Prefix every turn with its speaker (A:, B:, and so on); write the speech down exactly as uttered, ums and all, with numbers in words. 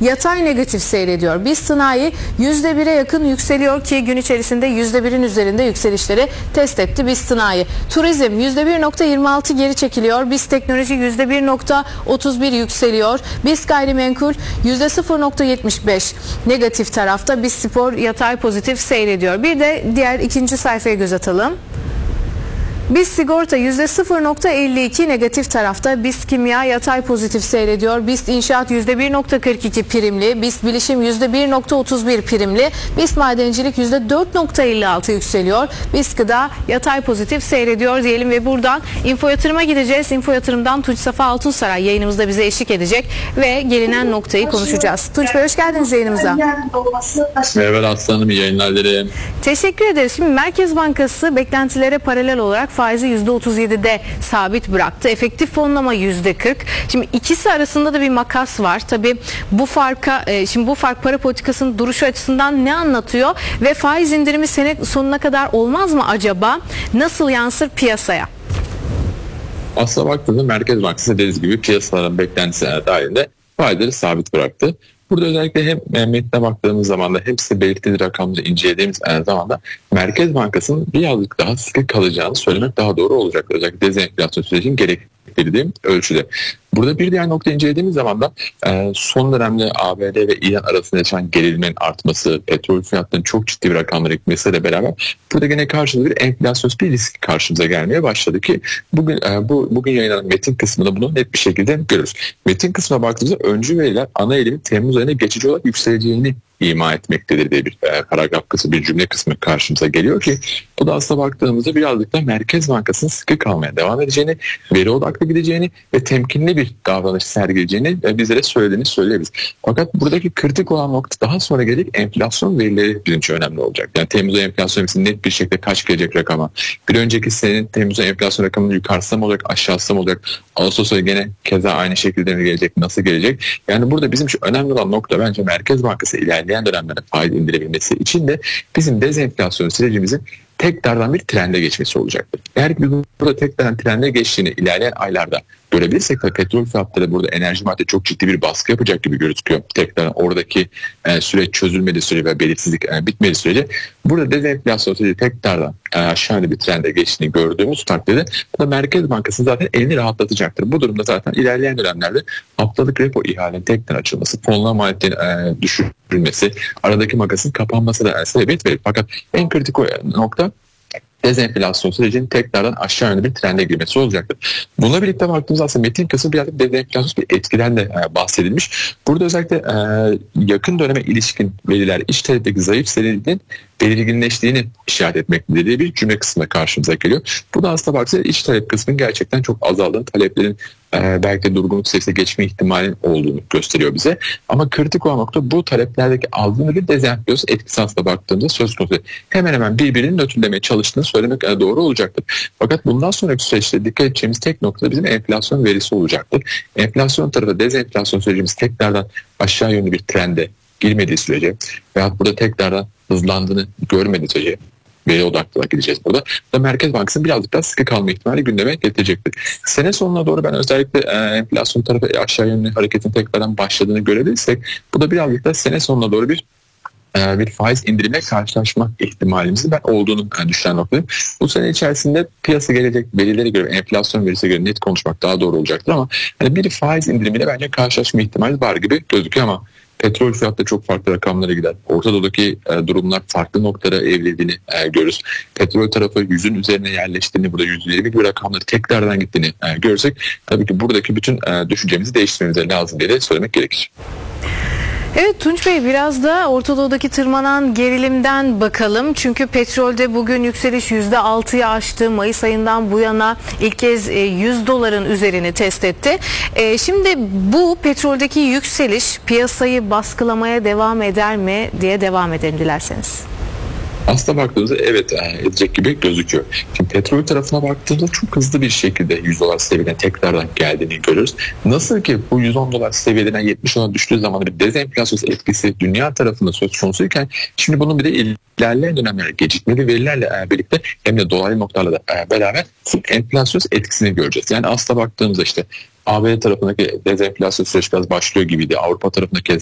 A: yatay negatif seyrediyor. BIST sanayi yüzde bire yakın yükseliyor ki gün içerisinde yüzde birin üzerinde yükselişleri test etti BIST sanayi. Turizm yüzde bir nokta yirmi altı geri çekiliyor. BIST teknoloji yüzde bir nokta otuz bir yükseliyor. BIST gayrimenkul yüzde sıfır nokta yetmiş beş negatif tarafta. BIST spor yatay pozitif seyrediyor. Bir de diğer ikinci sayfaya göz atalım. BIST sigorta yüzde sıfır nokta elli iki negatif tarafta. BIST kimya yatay pozitif seyrediyor. BIST inşaat yüzde bir nokta kırk iki primli. BIST bilişim yüzde bir nokta otuz bir primli. BIST madencilik yüzde dört nokta elli altı yükseliyor. BIST gıda yatay pozitif seyrediyor diyelim ve buradan info yatırıma gideceğiz. Info yatırımdan Tunç Safa Altunsaray yayınımızda bize eşlik edecek ve gelinen noktayı konuşacağız. Tunç Bey hoş geldiniz yayınımıza.
B: Merhaba Aslanım, iyi yayınlar dilerim.
A: Teşekkür ederiz. Şimdi Merkez Bankası beklentilere paralel olarak faizi yüzde otuz yedide sabit bıraktı. Efektif fonlama yüzde kırk. Şimdi ikisi arasında da bir makas var. Tabii bu farka, şimdi bu fark para politikasının duruşu açısından ne anlatıyor ve faiz indirimi sene sonuna kadar olmaz mı acaba? Nasıl yansır piyasaya?
B: Aslına baktığında Merkez Bankası dediğiniz gibi piyasaların beklentisine dahilinde faizleri sabit bıraktı. Burada özellikle hem metne baktığımız zaman da hem size belirttiği rakamları incelediğimiz aynı zamanda Merkez Bankası'nın birazcık daha sıkı kalacağını söylemek daha doğru olacak. Özellikle dezenflasyon sürecinin gerektirdiği ölçüde. Burada bir diğer nokta incelediğimiz zaman da e, son dönemde A B D ve İran arasında yaşanan gerilmenin artması, petrol fiyatlarının çok ciddi bir rakamlara gitmesiyle beraber burada gene karşımıza bir enflasyonist bir risk karşımıza gelmeye başladı ki bugün e, bu bugün yayınlanan metin kısmında bunu net bir şekilde görürüz. Metin kısmına baktığımızda öncü veriler ana eğilimin Temmuz ayına geçici olarak yükseleceğini ima etmektedir diye bir e, paragraf kısmı, bir cümle kısmı karşımıza geliyor ki bu da aslında baktığımızda birazcık da Merkez Bankası'nın sıkı kalmaya devam edeceğini, veri odaklı gideceğini ve temkinli bir davranış sergileyeceğini e, bizlere söylediğini söyleyebiliriz. Fakat buradaki kritik olan nokta daha sonra gelecek enflasyon verileri bizim için önemli olacak. Yani Temmuz ayı enflasyon verisinin net bir şekilde kaç gelecek rakama, bir önceki senenin Temmuz ayı enflasyon rakamının yukarısı mı olacak, aşağısı mı olacak, Ağustos ayı gene keza aynı şekilde mi gelecek, nasıl gelecek? Yani burada bizim için önemli olan nokta bence Merkez Bankası ilerleyen dönemlerde faiz indirebilmesi için de bizim dezenflasyon sürecimizin tekrardan bir trende geçmesi olacaktır. Eğer biz burada tekrardan trende geçtiğini ilerleyen aylarda görebilirsek de petrol fiyatları burada enerji madde çok ciddi bir baskı yapacak gibi gözüküyor. Tekrar oradaki e, süreç çözülmedi sürece ve belirsizlik e, bitmedi sürece burada dezenflasyon süreci tekrardan e, aşağı bir trende geçtiğini gördüğümüz takdirde bu da Merkez Bankası zaten elini rahatlatacaktır. Bu durumda zaten ilerleyen dönemlerde haftalık repo ihalenin tekrar açılması, fonlama maliyetlerinin e, düşürülmesi, aradaki makasın kapanması da sebebiyet verir. Fakat en kritik nokta dezenflasyon sürecinin tekrardan aşağı yönlü bir trende girmesi olacaktır. Bununla birlikte baktığımızda aslında metin kısmı birazcık dezenflasyon bir etkiden de e, bahsedilmiş. Burada özellikle e, yakın döneme ilişkin veriler iç talepteki zayıf seyredinin belirginleştiğini işaret etmektedir diye bir cümle kısmı karşımıza geliyor. Bu da aslında baktığımızda iç talep kısmının gerçekten çok azaldığını, taleplerin e, belki de durgunluk seviyesine geçme ihtimalinin olduğunu gösteriyor bize. Ama kritik olan nokta bu taleplerdeki aldığında bir dezenflasyon etkisi aslında baktığımızda söz konusu. Hemen hemen birbirini nötrlemeye çalıştığını söylemek e, doğru olacaktır. Fakat bundan sonraki süreçte dikkat edeceğimiz tek nokta bizim enflasyon verisi olacaktır. Enflasyon tarafı dezenflasyon sürecimiz tekrardan aşağı yönlü bir trende girmediği sürece veyahut burada tekrardan hızlandığını görmediği sürece veri odaklı gideceğiz burada. Da Merkez Bankası'nın birazcık daha sıkı kalma ihtimali gündeme getirecektir. Sene sonuna doğru ben özellikle e, enflasyon tarafı aşağı yönlü hareketin tekrardan başladığını görebilirsek bu da birazcık da sene sonuna doğru bir e, bir faiz indirimle karşılaşmak ihtimalimizin ben olduğunu yani düşünen noktayım. Bu sene içerisinde piyasa gelecek verileri göre, enflasyon verisi göre net konuşmak daha doğru olacaktır ama hani bir faiz indirimiyle bence karşılaşma ihtimali var gibi gözüküyor ama petrol fiyatları çok farklı rakamlara gider. Orta Doğu'daki e, durumlar farklı noktalara evrildiğini e, görürüz. Petrol tarafı yüzün üzerine yerleştiğini, burada yüz yirmi gibi rakamları tekrardan gittiğini e, görürsek tabii ki buradaki bütün e, düşüncemizi değiştirmemiz lazım diye de söylemek gerekir.
A: Evet Tunç Bey biraz da Orta Doğu'daki tırmanan gerilimden bakalım. Çünkü petrolde bugün yükseliş yüzde altıyı aştı. Mayıs ayından bu yana ilk kez yüz doların üzerini test etti. Şimdi bu petroldeki yükseliş piyasayı baskılamaya devam eder mi diye devam edelim dilerseniz.
B: Aslına baktığımızda evet edecek gibi gözüküyor. Şimdi petrol tarafına baktığımızda çok hızlı bir şekilde yüz dolar seviyeden tekrardan geldiğini görürüz. Nasıl ki bu yüz on dolar seviyeden yetmiş dolara düştüğü zaman bir dezenflasyon etkisi dünya tarafında söz konusuyken şimdi bunun bir de ilerleyen dönemlerde gecikmeli verilerle birlikte hem de dolaylı noktalarla da beraber enflasyon etkisini göreceğiz. Yani aslına baktığımızda işte A B D tarafındaki dezenflasyon süreci biraz başlıyor gibiydi. Avrupa tarafındaki